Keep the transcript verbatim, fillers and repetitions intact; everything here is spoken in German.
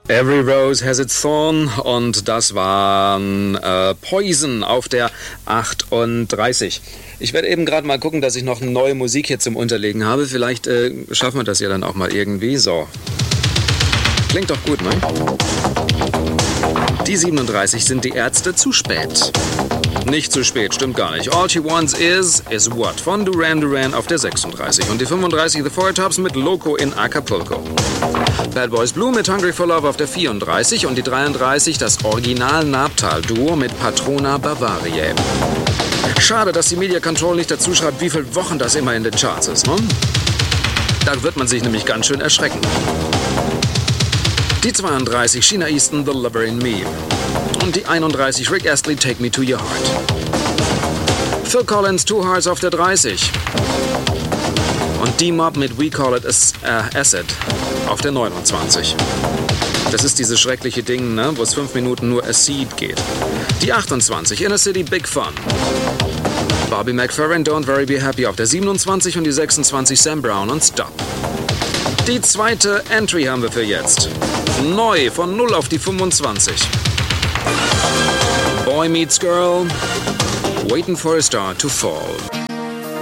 Every Rose Has Its Thorn und das waren äh, Poison auf der achtunddreißig. Ich werde eben gerade mal gucken, dass ich noch neue Musik hier zum Unterlegen habe. Vielleicht äh, schaffen wir das ja dann auch mal irgendwie. So. Klingt doch gut, ne? Die siebenunddreißig sind die Ärzte. Zu spät. Nicht zu spät, stimmt gar nicht. All She Wants Is, Is What von Duran Duran auf der sechsunddreißig. Und die fünfunddreißig The Four Tops mit Loco in Acapulco. Bad Boys Blue mit Hungry for Love auf der vierunddreißig. Und die dreiunddreißig das Original Nabtal-Duo mit Patrona Bavariae. Schade, dass die Media Control nicht dazu schreibt, wie viele Wochen das immer in den Charts ist, ne? Da wird man sich nämlich ganz schön erschrecken. Die zweiunddreißig Sheena Easton, The Lover in Me. Und die einunddreißig Rick Astley, Take Me to Your Heart. Phil Collins, Two Hearts auf der dreißig. Und D-Mob mit We Call It äh, Acid auf der neunundzwanzig. Das ist dieses schreckliche Ding, ne, wo es fünf Minuten nur Acid geht. Die achtundzwanzig, Inner City Big Fun. Bobby McFerrin, Don't Worry Be Happy auf der siebenundzwanzig und die sechsundzwanzig Sam Brown und Stop. Die zweite Entry haben wir für jetzt. Neu von null auf die fünfundzwanzig. Boy Meets Girl, Waiting for a Star to Fall.